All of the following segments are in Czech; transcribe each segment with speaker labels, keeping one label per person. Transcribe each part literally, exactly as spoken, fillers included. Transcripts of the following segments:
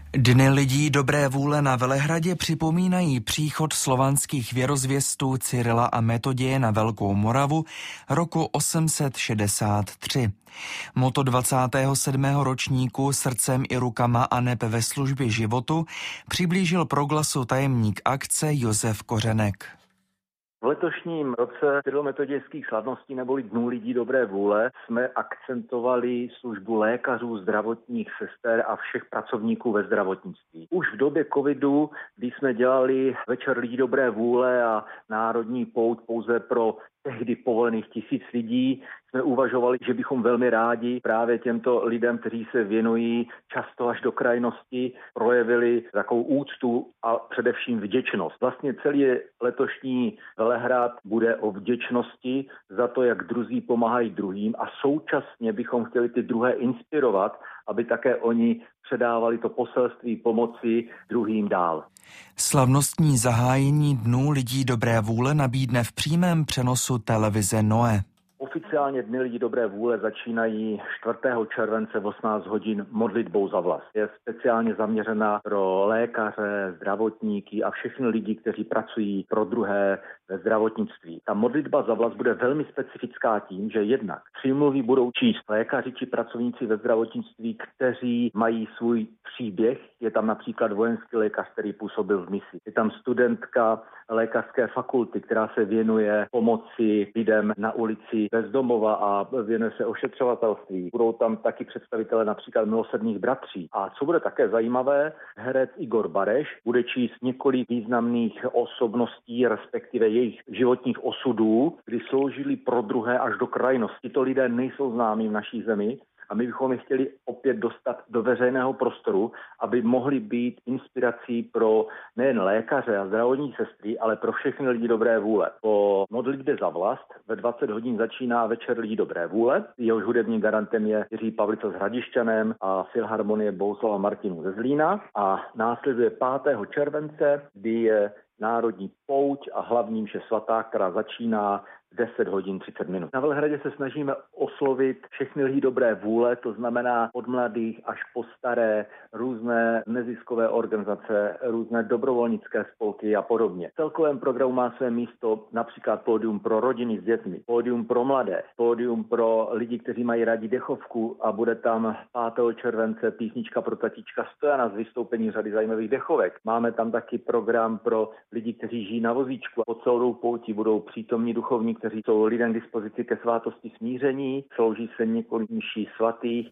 Speaker 1: Dny lidí dobré vůle na Velehradě připomínají příchod slovanských věrozvěstů Cyrila a Metoděje na Velkou Moravu roku osm set šedesát tři. Motto dvacátého sedmého ročníku Srdcem i rukama a neb ve službě životu přiblížil Proglasu tajemník akce Josef Kořenek.
Speaker 2: V letošním roce cyrilometodějských slavností neboli Dnů lidí dobré vůle jsme akcentovali službu lékařů, zdravotních sester a všech pracovníků ve zdravotnictví. Už v době covidu, kdy jsme dělali Večer lidí dobré vůle a národní pout pouze pro tehdy povolených tisíc lidí, jsme uvažovali, že bychom velmi rádi právě těmto lidem, kteří se věnují často až do krajnosti, projevili takovou úctu a především vděčnost. Vlastně celý letošní Velehrad bude o vděčnosti za to, jak druzí pomáhají druhým, a současně bychom chtěli ty druhé inspirovat, aby také oni předávali to poselství pomoci druhým dál.
Speaker 1: Slavnostní zahájení Dnů lidí dobré vůle nabídne v přímém přenosu televize Noe.
Speaker 2: Oficiálně Dny lidí dobré vůle začínají čtvrtého července v osmnáct hodin modlitbou za vlast. Je speciálně zaměřena pro lékaře, zdravotníky a všechny lidi, kteří pracují pro druhé ve zdravotnictví. Ta modlitba za vlast bude velmi specifická tím, že jednak přímluvy budou číst lékaři či pracovníci ve zdravotnictví, kteří mají svůj příběh. Je tam například vojenský lékař, který působil v misi. Je tam studentka lékařské fakulty, která se věnuje pomoci lidem na ulici bezdomova a věnuje se ošetřovatelství. Budou tam taky představitelé například milosrdných bratří. A co bude také zajímavé, herec Igor Bareš bude číst několik významných osobností, respektive jejich životních osudů, kdy sloužili pro druhé až do krajnosti. Tito lidé nejsou známí v naší zemi a my bychom je chtěli opět dostat do veřejného prostoru, aby mohli být inspirací pro nejen lékaře a zdravotní sestry, ale pro všechny lidi dobré vůle. Po modlitbě za vlast ve dvacet hodin začíná Večer lidí dobré vůle. Jehož hudebním garantem je Jiří Pavlica s Hradišťanem a Filharmonie Bohuslava Martinů ze Zlína. A následuje pátého července, kdy je národní pouť a hlavní mše svatá, která začíná deset hodin třicet minut. Na Velehradě se snažíme oslovit všechny lidi dobré vůle, to znamená od mladých až po staré, různé neziskové organizace, různé dobrovolnické spolky a podobně. V celkovém programu má své místo například pódium pro rodiny s dětmi, pódium pro mladé, pódium pro lidi, kteří mají rádi dechovku, a bude tam pátého července písnička pro tatička Stojana z vystoupení řady zajímavých dechovek. Máme tam taky program pro lidi, kteří žijí na vozíčku. Po celou poutí budou přítomní duchovní, kteří jsou lidem k dispozici ke svátosti smíření, slouží se několik mší svatých.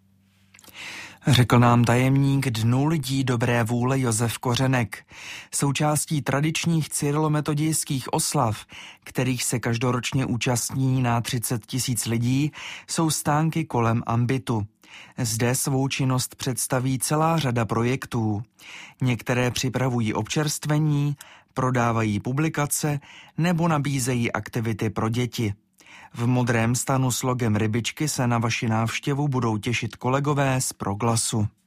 Speaker 1: Řekl nám tajemník Dnů lidí dobré vůle Josef Kořenek. Součástí tradičních cyrilometodějských oslav, kterých se každoročně účastní na třicet tisíc lidí, jsou stánky kolem ambitu. Zde svou činnost představí celá řada projektů. Některé připravují občerstvení, prodávají publikace nebo nabízejí aktivity pro děti. V modrém stanu s logem rybičky se na vaši návštěvu budou těšit kolegové z Proglasu.